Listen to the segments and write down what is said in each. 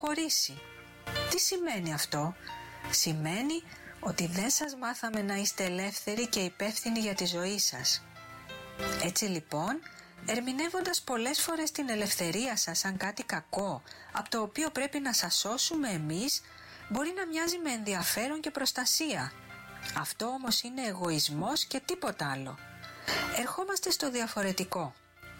αποχωρήσει. Τι σημαίνει αυτό? Σημαίνει ότι δεν σας μάθαμε να είστε ελεύθεροι και υπεύθυνοι για τη ζωή σας. Έτσι λοιπόν, ερμηνεύοντας πολλές φορές την ελευθερία σας σαν κάτι κακό, από το οποίο πρέπει να σας σώσουμε εμείς, μπορεί να μοιάζει με ενδιαφέρον και προστασία. Αυτό όμως είναι εγωισμός και τίποτα άλλο. Ερχόμαστε στο διαφορετικό.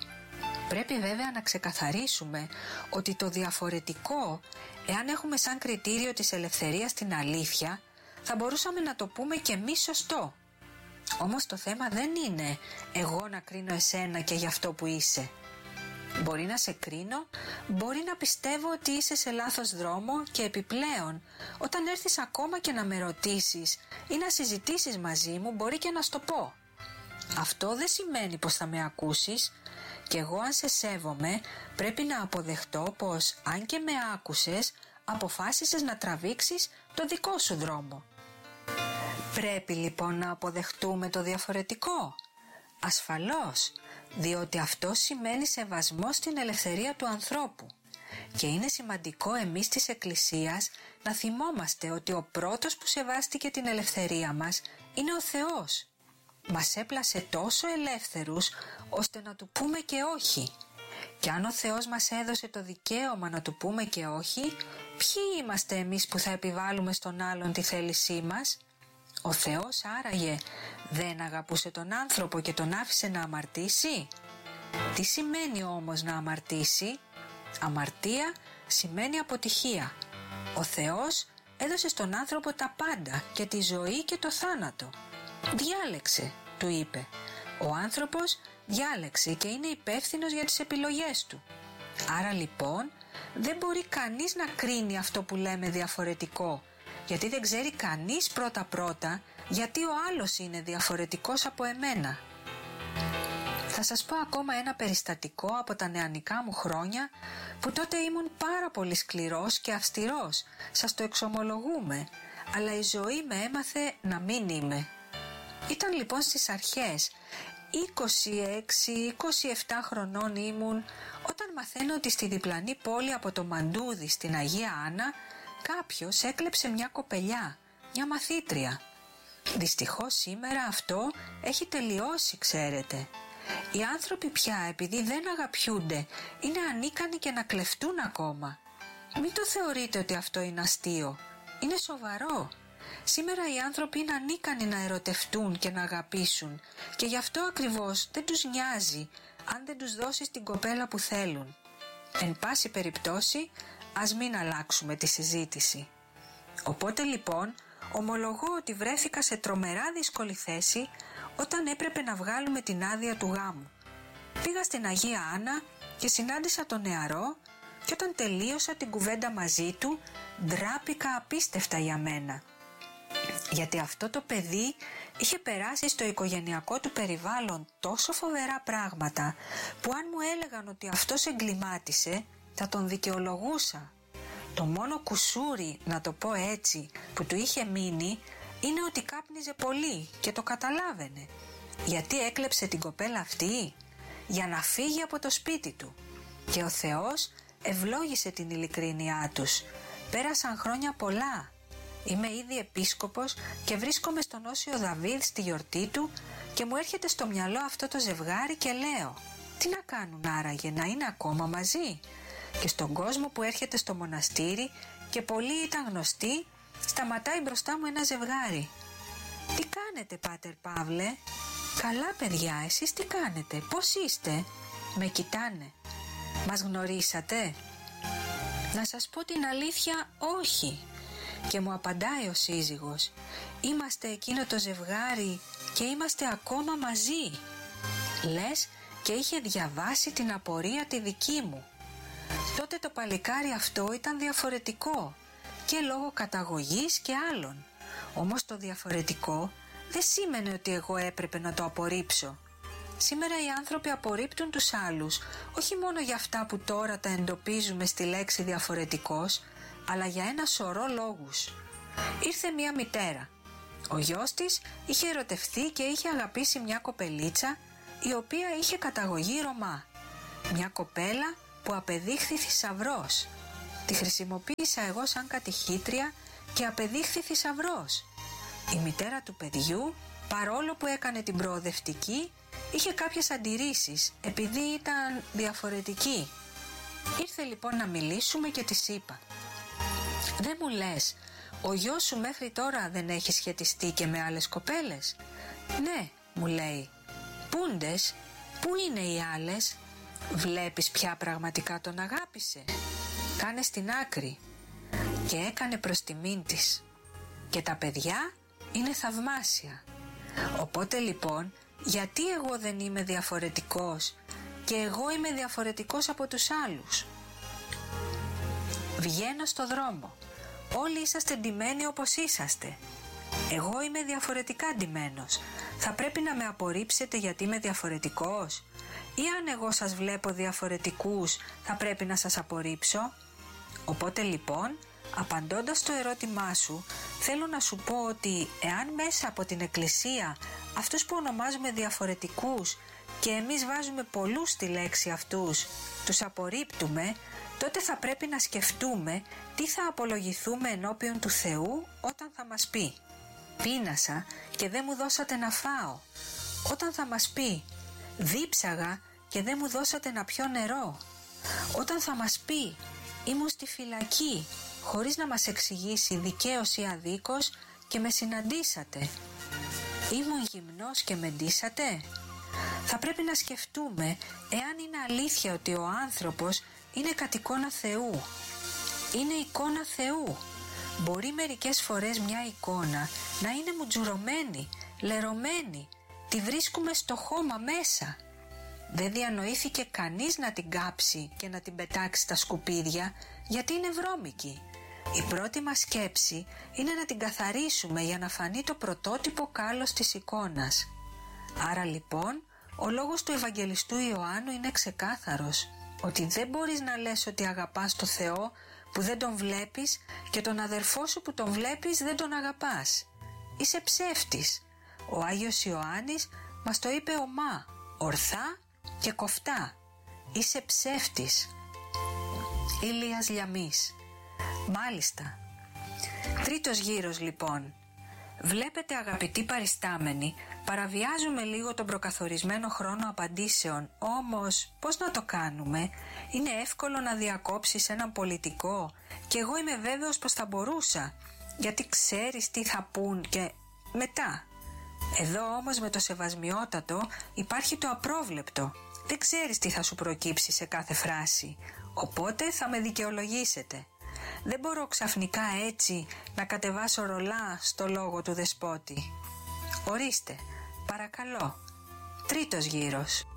Πρέπει βέβαια να ξεκαθαρίσουμε ότι το διαφορετικό, εάν έχουμε σαν κριτήριο της ελευθερίας την αλήθεια, θα μπορούσαμε να το πούμε και μη σωστό. Όμως το θέμα δεν είναι εγώ να κρίνω εσένα και για αυτό που είσαι. Μπορεί να σε κρίνω, μπορεί να πιστεύω ότι είσαι σε λάθος δρόμο και επιπλέον, όταν έρθεις ακόμα και να με ρωτήσεις ή να συζητήσεις μαζί μου, μπορεί και να στο πω. Αυτό δεν σημαίνει πως θα με ακούσεις και εγώ αν σε σέβομαι πρέπει να αποδεχτώ πως αν και με άκουσες, αποφάσισες να τραβήξεις το δικό σου δρόμο. Πρέπει λοιπόν να αποδεχτούμε το διαφορετικό. Ασφαλώς, διότι αυτό σημαίνει σεβασμό στην ελευθερία του ανθρώπου. Και είναι σημαντικό εμείς της Εκκλησίας να θυμόμαστε ότι ο πρώτος που σεβάστηκε την ελευθερία μας είναι ο Θεός. Μας έπλασε τόσο ελεύθερους ώστε να του πούμε και όχι. Και αν ο Θεός μας έδωσε το δικαίωμα να του πούμε και όχι, ποιοι είμαστε εμείς που θα επιβάλλουμε στον άλλον τη θέλησή μας? Ο Θεός άραγε δεν αγαπούσε τον άνθρωπο και τον άφησε να αμαρτήσει? Τι σημαίνει όμως να αμαρτήσει? Αμαρτία σημαίνει αποτυχία. Ο Θεός έδωσε στον άνθρωπο τα πάντα και τη ζωή και το θάνατο. Διάλεξε, του είπε. Ο άνθρωπος διάλεξε και είναι υπεύθυνος για τις επιλογές του. Άρα λοιπόν δεν μπορεί κανείς να κρίνει αυτό που λέμε διαφορετικό, γιατί δεν ξέρει κανείς πρώτα γιατί ο άλλος είναι διαφορετικός από εμένα. Θα σας πω ακόμα ένα περιστατικό από τα νεανικά μου χρόνια, που τότε ήμουν πάρα πολύ σκληρός και αυστηρός, σας το εξομολογούμε, αλλά η ζωή με έμαθε να μην είμαι. Ήταν λοιπόν στις αρχές, 26-27 χρονών ήμουν, όταν μαθαίνω ότι στη διπλανή πόλη από το Μαντούδι στην Αγία Άννα κάποιος έκλεψε μια κοπελιά, μια μαθήτρια. Δυστυχώς σήμερα αυτό έχει τελειώσει, ξέρετε. Οι άνθρωποι πια, επειδή δεν αγαπιούνται, είναι ανίκανοι και να κλεφτούν ακόμα. Μην το θεωρείτε ότι αυτό είναι αστείο. Είναι σοβαρό. Σήμερα οι άνθρωποι είναι ανίκανοι να ερωτευτούν και να αγαπήσουν και γι' αυτό ακριβώς δεν τους νοιάζει αν δεν τους δώσεις την κοπέλα που θέλουν. Εν πάση περιπτώσει, ας μην αλλάξουμε τη συζήτηση. Οπότε λοιπόν, ομολογώ ότι βρέθηκα σε τρομερά δύσκολη θέση όταν έπρεπε να βγάλουμε την άδεια του γάμου. Πήγα στην Αγία Άννα και συνάντησα τον νεαρό και όταν τελείωσα την κουβέντα μαζί του, ντράπηκα απίστευτα για μένα. Γιατί αυτό το παιδί είχε περάσει στο οικογενειακό του περιβάλλον τόσο φοβερά πράγματα που αν μου έλεγαν ότι αυτός εγκλημάτισε θα τον δικαιολογούσα. Το μόνο κουσούρι, να το πω έτσι, που του είχε μείνει είναι ότι κάπνιζε πολύ και το καταλάβαινε. Γιατί έκλεψε την κοπέλα αυτή? Για να φύγει από το σπίτι του. Και ο Θεός ευλόγησε την ειλικρίνειά τους. Πέρασαν χρόνια πολλά. Είμαι ήδη επίσκοπος και βρίσκομαι στον Όσιο Δαβίδ στη γιορτή του και μου έρχεται στο μυαλό αυτό το ζευγάρι και λέω, τι να κάνουν άραγε, να είναι ακόμα μαζί? Και στον κόσμο που έρχεται στο μοναστήρι και πολλοί ήταν γνωστοί, σταματάει μπροστά μου ένα ζευγάρι. Τι κάνετε, Πάτερ Παύλε? Καλά παιδιά, εσείς τι κάνετε, πώς είστε? Με κοιτάνε. Μας γνωρίσατε? Να σας πω την αλήθεια, όχι. Και μου απαντάει ο σύζυγος, είμαστε εκείνο το ζευγάρι και είμαστε ακόμα μαζί. Λες και είχε διαβάσει την απορία τη δική μου. Τότε το παλικάρι αυτό ήταν διαφορετικό και λόγω καταγωγής και άλλων. Όμως το διαφορετικό δεν σήμαινε ότι εγώ έπρεπε να το απορρίψω. Σήμερα οι άνθρωποι απορρίπτουν τους άλλους, όχι μόνο για αυτά που τώρα τα εντοπίζουμε στη λέξη διαφορετικός, αλλά για ένα σωρό λόγους. Ήρθε μια μητέρα. Ο γιος της είχε ερωτευθεί και είχε αγαπήσει μια κοπελίτσα η οποία είχε καταγωγή Ρωμά. Μια κοπέλα που απεδείχθη θησαυρός. Τη χρησιμοποίησα εγώ σαν κατηχήτρια και απεδείχθη θησαυρός. Η μητέρα του παιδιού, παρόλο που έκανε την προοδευτική, είχε κάποιες αντιρρήσεις επειδή ήταν διαφορετική. Ήρθε λοιπόν να μιλήσουμε και της είπα: «Δεν μου λες, ο γιος σου μέχρι τώρα δεν έχει σχετιστεί και με άλλες κοπέλες?» «Ναι», μου λέει. «Πούντες, πού είναι οι άλλες? Βλέπεις ποια πραγματικά τον αγάπησε? Κάνε στην άκρη». Και έκανε προς τιμήν της. Και τα παιδιά είναι θαυμάσια. Οπότε λοιπόν, γιατί εγώ δεν είμαι διαφορετικός και εγώ είμαι διαφορετικός από τους άλλους? Βγαίνω στο δρόμο. Όλοι είσαστε ντυμένοι όπως είσαστε. Εγώ είμαι διαφορετικά ντυμένος. Θα πρέπει να με απορρίψετε γιατί είμαι διαφορετικός? Ή αν εγώ σας βλέπω διαφορετικούς, θα πρέπει να σας απορρίψω? Οπότε λοιπόν, απαντώντας το ερώτημά σου, θέλω να σου πω ότι εάν μέσα από την Εκκλησία αυτούς που ονομάζουμε διαφορετικούς και εμείς βάζουμε πολλούς στη λέξη αυτούς, τους απορρίπτουμε, τότε θα πρέπει να σκεφτούμε τι θα απολογηθούμε ενώπιον του Θεού όταν θα μας πει: «Πείνασα και δεν μου δώσατε να φάω», όταν θα μας πει: «Δίψαγα και δεν μου δώσατε να πιω νερό», όταν θα μας πει: «Ήμουν στη φυλακή χωρίς να μας εξηγήσει δικαίως ή αδίκως και με συναντήσατε», «Ήμουν γυμνός και με ντύσατε». Θα πρέπει να σκεφτούμε εάν είναι αλήθεια ότι ο άνθρωπος είναι κατ' εικόνα Θεού. Είναι εικόνα Θεού. Μπορεί μερικές φορές μια εικόνα να είναι μουτζουρωμένη, λερωμένη. Τη βρίσκουμε στο χώμα μέσα. Δεν διανοήθηκε κανείς να την κάψει και να την πετάξει στα σκουπίδια, γιατί είναι βρώμικη. Η πρώτη μας σκέψη είναι να την καθαρίσουμε για να φανεί το πρωτότυπο κάλος της εικόνας. Άρα λοιπόν, ο λόγος του Ευαγγελιστού Ιωάννου είναι ξεκάθαρος, ότι δεν μπορείς να λες ότι αγαπάς το Θεό που δεν τον βλέπεις και τον αδερφό σου που τον βλέπεις δεν τον αγαπάς. Είσαι ψεύτης. Ο Άγιος Ιωάννης μας το είπε ομά, ορθά και κοφτά. Είσαι ψεύτης. Ηλίας Λιαμής. Μάλιστα. Τρίτος γύρος λοιπόν. Βλέπετε αγαπητοί παριστάμενοι, παραβιάζουμε λίγο τον προκαθορισμένο χρόνο απαντήσεων, όμως πώς να το κάνουμε? Είναι εύκολο να διακόψεις έναν πολιτικό και εγώ είμαι βέβαιος πως θα μπορούσα, γιατί ξέρεις τι θα πούν και μετά. Εδώ όμως με το σεβασμιότατο υπάρχει το απρόβλεπτο. Δεν ξέρεις τι θα σου προκύψει σε κάθε φράση, οπότε θα με δικαιολογήσετε. Δεν μπορώ ξαφνικά έτσι να κατεβάσω ρολά στο λόγο του δεσπότη. Ορίστε, παρακαλώ. Τρίτος γύρος.